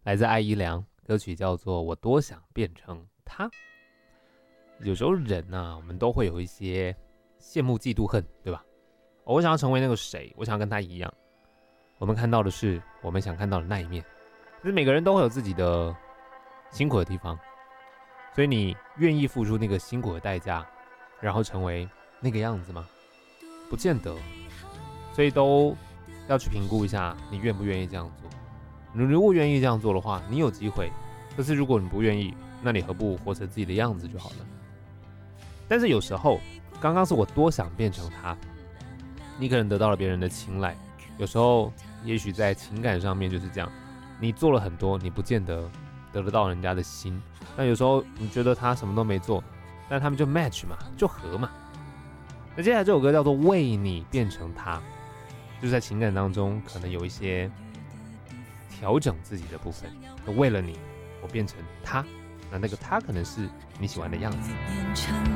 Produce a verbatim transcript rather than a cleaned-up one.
来自艾怡良，歌曲叫做《我多想变成他》。有时候人啊，我们都会有一些羡慕、嫉妒、恨，对吧？我想要成为那个谁，我想要跟他一样。我们看到的是我们想看到的那一面，就是每个人都会有自己的辛苦的地方，所以你愿意付出那个辛苦的代价，然后成为那个样子吗？不见得，所以都要去评估一下你愿不愿意这样做。你如果愿意这样做的话，你有机会；可是如果你不愿意，那你何不活成自己的样子就好了？但是有时候，刚刚是我多想变成他，你可能得到了别人的青睐。有时候，也许在情感上面就是这样，你做了很多，你不见得得得到人家的心。但有时候你觉得他什么都没做，但他们就 match 嘛，就合嘛。那接下来这首歌叫做《为你变成他》，就是在情感当中可能有一些调整自己的部分。为了你，我变成他，那那个他可能是你喜欢的样子。